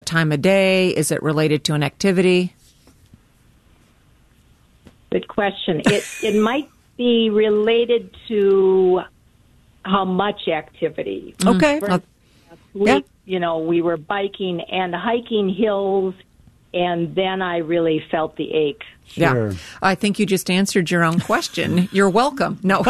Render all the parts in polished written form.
time of day? Is it related to an activity? Good question. It might be related to how much activity. Okay. We were biking and hiking hills, and then I really felt the ache. Sure. Yeah. I think you just answered your own question. You're welcome. No.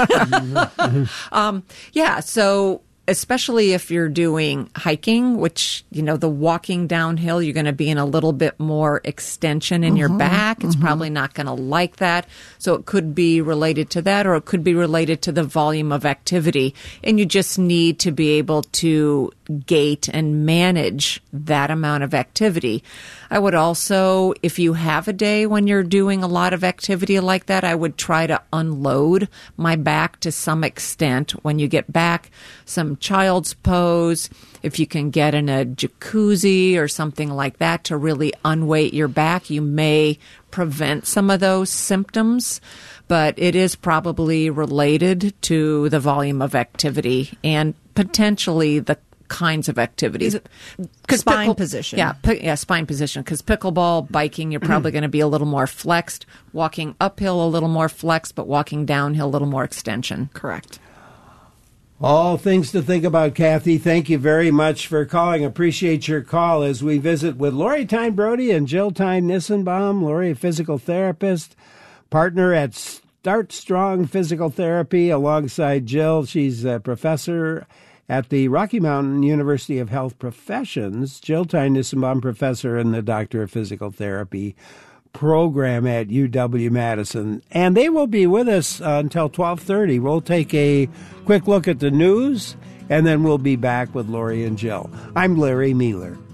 So especially if you're doing hiking, which, the walking downhill, you're going to be in a little bit more extension in your back. It's probably not going to like that. So it could be related to that, or it could be related to the volume of activity. And you just need to be able to gate and manage that amount of activity. I would also, if you have a day when you're doing a lot of activity like that, I would try to unload my back to some extent. When you get back, some child's pose, if you can get in a jacuzzi or something like that to really unweight your back, you may prevent some of those symptoms. But it is probably related to the volume of activity and potentially the kinds of activities. Spine position. Yeah, spine position. Because pickleball, biking, you're probably going to be a little more flexed. Walking uphill, a little more flexed, but walking downhill, a little more extension. Correct. All things to think about, Kathy. Thank you very much for calling. Appreciate your call as we visit with Lori Tyne Brody and Jill Tyne Nissenbaum. Lori, a physical therapist, partner at Start Strong Physical Therapy, alongside Jill. She's a professor at the Rocky Mountain University of Health Professions. Jill Tyne Nissenbaum, professor in the Doctor of Physical Therapy program at UW-Madison. And they will be with us until 12:30. We'll take a quick look at the news, and then we'll be back with Lori and Jill. I'm Larry Mueller.